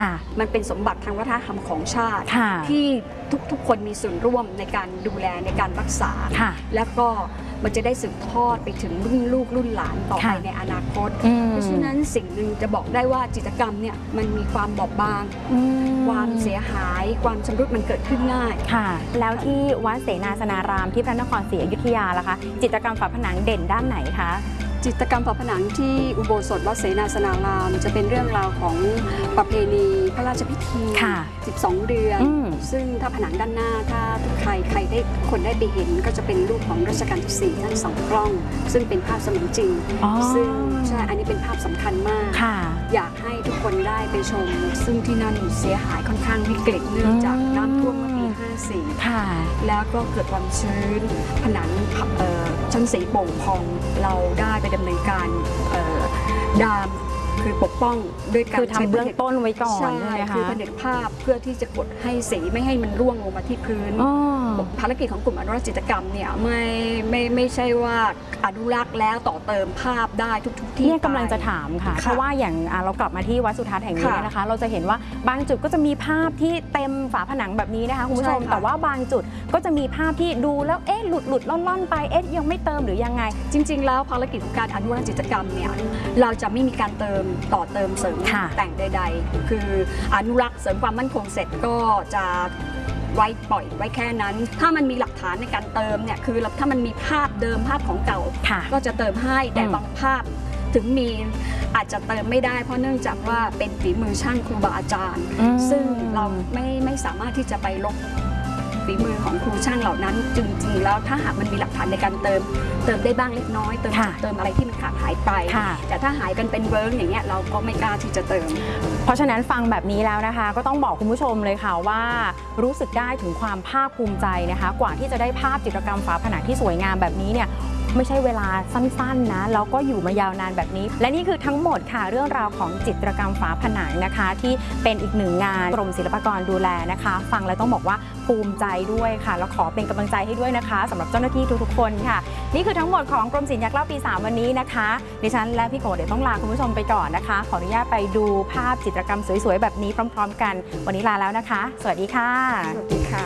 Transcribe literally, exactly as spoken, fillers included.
มันเป็นสมบัติทางวัฒนธรรมของชาติที่ทุกๆคนมีส่วนร่วมในการดูแลในการรักษาแล้วก็มันจะได้สืบทอดไปถึงรุ่นลูกรุ่นหลานต่อไปในอนาคตเพราะฉะนั้นสิ่งหนึ่งจะบอกได้ว่าจิตรกรรมเนี่ยมันมีความบอบบางความเสียหายความชำรุดมันเกิดขึ้นง่ายค่ะแล้วที่วัดเสนาสนารามที่พระนครศรีอยุธยาล่ะคะจิตรกรรมฝาผนังเด่นด้านไหนคะจิตรกรรมฝาผนังที่อุโบสถวัดเสนาสนารามจะเป็นเรื่องราวของประเพณีพระราชพิธีสิบสองเดือนซึ่งถ้าผนังด้านหน้าถ้าทุกใครใครได้คนได้ไปเห็นก็จะเป็นรูปของรัชกาลที่สี่ท่านสองกล้องซึ่งเป็นภาพเสมือนจริงซึ่งใช่อันนี้เป็นภาพสำคัญมากอยากให้ทุกคนได้ไปชมซึ่งที่นั่นเสียหายค่อนข้างวิกฤตเนื่องจากน้ำท่วมเมื่อปีห้าสี่แล้วก็เกิดความชื้นผนังชั้นสีโป่งพองเราได้ไปดำเนินการดามคือปกป้องด้วยการคือทำเบื้องต้นไว้ก่อนใช่คือผนึกภาพเพื่อที่จะกดให้สีไม่ให้มันร่วงลงมาที่พื้นภารกิจของกลุ่มอนุรักษ์จิตรกรรมเนี่ยไม่ไม่ไม่ใช่ว่าอนุรักษ์แล้วต่อเติมภาพได้ทุกๆที่เนี่ยกำลังจะถามค่ะเพราะว่าอย่างเรากลับมาที่วัดสุทัศน์แห่งนี้นะคะเราจะเห็นว่าบางจุดก็จะมีภาพที่เต็มฝาผนังแบบนี้นะคะคุณผู้ชมแต่ว่าบางจุดก็จะมีภาพที่ดูแล้วเอ๊ะหลุดหลุดล่อนล่อนไปเอ๊ะยังไม่เติมหรือยังไงจริงๆแล้วภารกิจของการอนุรักษ์จิตรกรรมเนี่ยเราจะไม่มีการเติมต่อเติมเสริมแต่งใดๆคืออนุรักษ์เสริมความมั่นคงเสร็จก็จะไว้ปล่อยไว้แค่นั้นถ้ามันมีหลักฐานในการเติมเนี่ยคือถ้ามันมีภาพเดิมภาพของเก่าก็จะเติมให้แต่บางภาพถึงมีอาจจะเติมไม่ได้เพราะเนื่องจากว่าเป็นฝีมือช่างครูบาอาจารย์ซึ่งเราไม่ไม่สามารถที่จะไปลบฝีมือของครูช่างเหล่านั้นจริงๆแล้วถ้าหากมันมีหลักฐานในการเติมเติมได้บ้างเล็กน้อยเติมเติมอะไรที่มันขาดหายไปแต่ถ้าหายกันเป็นเวิร์กอย่างเงี้ยเราก็ไม่กล้าที่จะเติมเพราะฉะนั้นฟังแบบนี้แล้วนะคะก็ต้องบอกคุณผู้ชมเลยค่ะว่ารู้สึกได้ถึงความภาคภูมิใจนะคะกว่าที่จะได้ภาพจิตรกรรมฝาผนังที่สวยงามแบบนี้เนี่ยไม่ใช่เวลาสั้นๆนะแล้วก็อยู่มายาวนานแบบนี้และนี่คือทั้งหมดค่ะเรื่องราวของจิตรกรรมฝาผนังนะคะที่เป็นอีกหนึ่งงานกรมศิลปากรดูแลนะคะฟังแล้วต้องบอกว่าภูมิใจด้วยค่ะแล้วขอเป็นกำลังใจให้ด้วยนะคะสำหรับเจ้าหน้าที่ทุกๆคนค่ะนี่คือทั้งหมดของกรมศิลป์อยากเล่าปีสามวันนี้นะคะดิฉันและพี่โกเดี๋ยวต้องลาคุณผู้ชมไปก่อนนะคะขออนุญาตไปดูภาพจิตรกรรมสวยๆแบบนี้พร้อมๆกันวันนี้ลาแล้วนะคะสวัสดีค่ะสวัสดีค่ะ